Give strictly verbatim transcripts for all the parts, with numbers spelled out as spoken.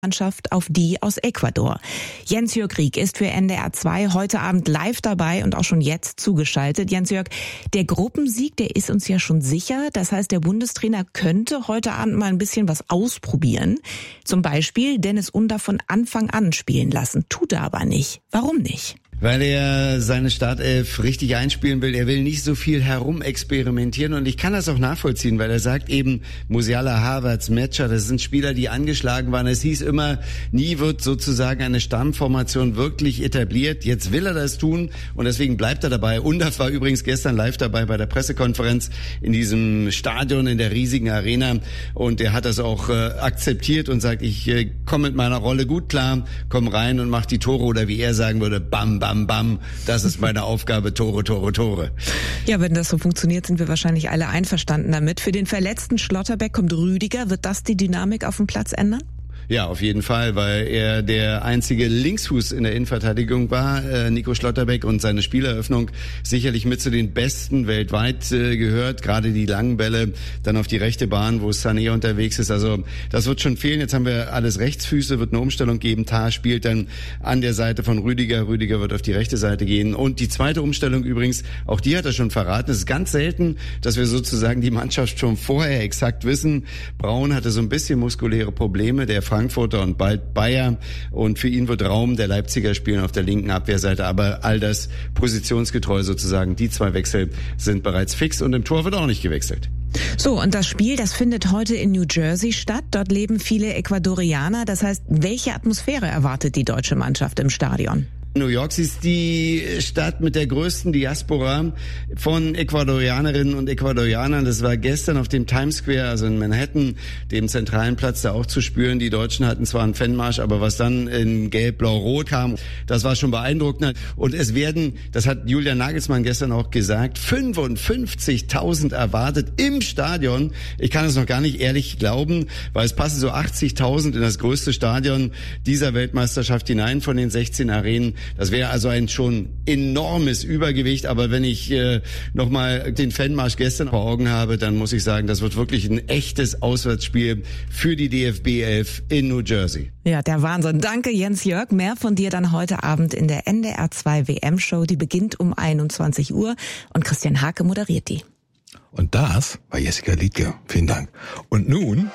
Mannschaft auf die aus Ecuador. Jens-Jörg Rieck ist für N D R zwei heute Abend live dabei und auch schon jetzt zugeschaltet. Jens-Jörg, der Gruppensieg, der ist uns ja schon sicher. Das heißt, der Bundestrainer könnte heute Abend mal ein bisschen was ausprobieren. Zum Beispiel Dennis Under von Anfang an spielen lassen. Tut er aber nicht. Warum nicht? Weil er seine Startelf richtig einspielen will. Er will nicht so viel herumexperimentieren und ich kann das auch nachvollziehen, weil er sagt eben, Musiala, Havertz, Metscher, das sind Spieler, die angeschlagen waren. Es hieß immer, nie wird sozusagen eine Stammformation wirklich etabliert. Jetzt will er das tun und deswegen bleibt er dabei. Undaf war übrigens gestern live dabei bei der Pressekonferenz in diesem Stadion, in der riesigen Arena und er hat das auch äh, akzeptiert und sagt, ich äh, komme mit meiner Rolle gut klar, komm rein und mach die Tore oder wie er sagen würde, bam, bam. Bam, bam, das ist meine Aufgabe, Tore, Tore, Tore. Ja, wenn das so funktioniert, sind wir wahrscheinlich alle einverstanden damit. Für den verletzten Schlotterbeck kommt Rüdiger. Wird das die Dynamik auf dem Platz ändern? Ja, auf jeden Fall, weil er der einzige Linksfuß in der Innenverteidigung war, äh, Nico Schlotterbeck, und seine Spieleröffnung sicherlich mit zu den besten weltweit äh, gehört. Gerade die langen Bälle dann auf die rechte Bahn, wo Sané unterwegs ist. Also das wird schon fehlen. Jetzt haben wir alles Rechtsfüße, wird eine Umstellung geben. Tah spielt dann an der Seite von Rüdiger. Rüdiger wird auf die rechte Seite gehen. Und die zweite Umstellung übrigens, auch die hat er schon verraten. Es ist ganz selten, dass wir sozusagen die Mannschaft schon vorher exakt wissen. Braun hatte so ein bisschen muskuläre Probleme, der Frankfurter und bald Bayer, und für ihn wird Raum, der Leipziger, spielen auf der linken Abwehrseite, aber all das positionsgetreu sozusagen. Die zwei Wechsel sind bereits fix und im Tor wird auch nicht gewechselt. So, und das Spiel, das findet heute in New Jersey statt. Dort leben viele Ecuadorianer. Das heißt, welche Atmosphäre erwartet die deutsche Mannschaft im Stadion? New York ist die Stadt mit der größten Diaspora von Ecuadorianerinnen und Ecuadorianern. Das war gestern auf dem Times Square, also in Manhattan, dem zentralen Platz, da auch zu spüren. Die Deutschen hatten zwar einen Fanmarsch, aber was dann in Gelb, Blau, Rot kam, das war schon beeindruckend. Und es werden, das hat Julian Nagelsmann gestern auch gesagt, fünfundfünfzigtausend erwartet im Stadion. Ich kann es noch gar nicht ehrlich glauben, weil es passen so achtzigtausend in das größte Stadion dieser Weltmeisterschaft hinein von den sechzehn Arenen. Das wäre also ein schon enormes Übergewicht, aber wenn ich äh, nochmal den Fanmarsch gestern vor Augen habe, dann muss ich sagen, das wird wirklich ein echtes Auswärtsspiel für die D F B elf in New Jersey. Ja, der Wahnsinn. Danke, Jens-Jörg. Mehr von dir dann heute Abend in der N D R zwei W M-Show. Die beginnt um einundzwanzig Uhr und Christian Hake moderiert die. Und das war Jessica Liedke. Vielen Dank. Und nun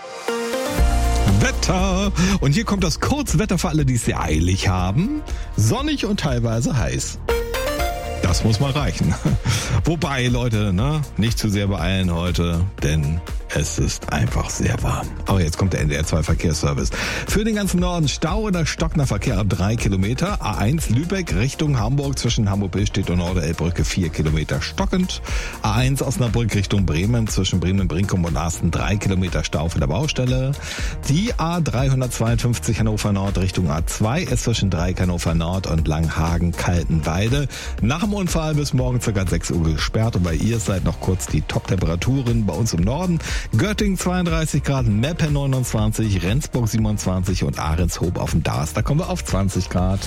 Wetter. Und hier kommt das Kurzwetter für alle, die es sehr eilig haben. Sonnig und teilweise heiß. Das muss mal reichen. Wobei, Leute, ne, nicht zu sehr beeilen heute, denn es ist einfach sehr warm. Aber jetzt kommt der N D R zwei Verkehrsservice. Für den ganzen Norden Stau oder stockender Verkehr ab drei Kilometer. A eins Lübeck Richtung Hamburg zwischen Hamburg-Billstedt und Norderelbbrücke vier Kilometer stockend. A eins Osnabrück Richtung Bremen zwischen Bremen-Brinkum und Asten drei Kilometer Stau für der Baustelle. Die A dreihundertzweiundfünfzig Hannover Nord Richtung A zwei ist zwischen Dreieck Hannover Nord und Langhagen-Kaltenweide. Nach dem Unfall bis morgen ca. sechs Uhr gesperrt und bei ihr seid noch kurz die Top-Temperaturen bei uns im Norden. Göttingen zweiunddreißig Grad, Meppen neunundzwanzig, Rendsburg siebenundzwanzig und Ahrenshoop auf dem Darß. Da kommen wir auf zwanzig Grad.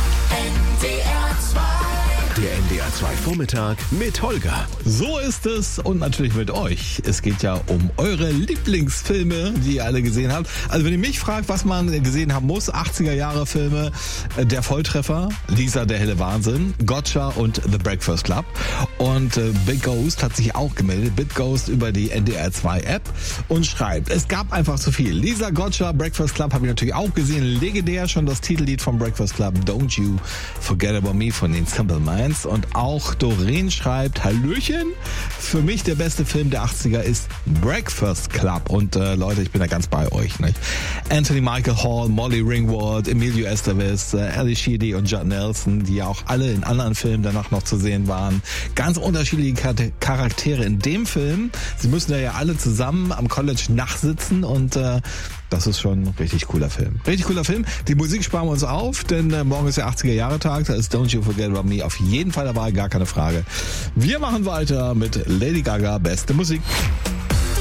Der N D R zwei Vormittag mit Holger. So ist es und natürlich mit euch. Es geht ja um eure Lieblingsfilme, die ihr alle gesehen habt. Also wenn ihr mich fragt, was man gesehen haben muss, achtziger Jahre Filme, Der Volltreffer, Lisa, der helle Wahnsinn, Gotcha und The Breakfast Club. Und äh, Big Ghost hat sich auch gemeldet, Big Ghost über die N D R zwei App und schreibt, es gab einfach zu viel. Lisa, Gotcha, Breakfast Club habe ich natürlich auch gesehen. Legendär schon das Titellied vom Breakfast Club, Don't You Forget About Me von den Simple Minds. Und auch Doreen schreibt, Hallöchen, für mich der beste Film der achtziger ist Breakfast Club. Und äh, Leute, ich bin da ganz bei euch. Nicht? Anthony Michael Hall, Molly Ringwald, Emilio Estevez, äh, Ali Sheedy und Judd Nelson, die ja auch alle in anderen Filmen danach noch zu sehen waren. Ganz unterschiedliche Charaktere in dem Film. Sie müssen da ja alle zusammen am College nachsitzen und äh, das ist schon ein richtig cooler Film. Richtig cooler Film. Die Musik sparen wir uns auf, denn äh, morgen ist der achtziger-Jahre-Tag. Da ist Don't You Forget About Me auf jeden Fall dabei, gar keine Frage. Wir machen weiter mit Lady Gaga, beste Musik.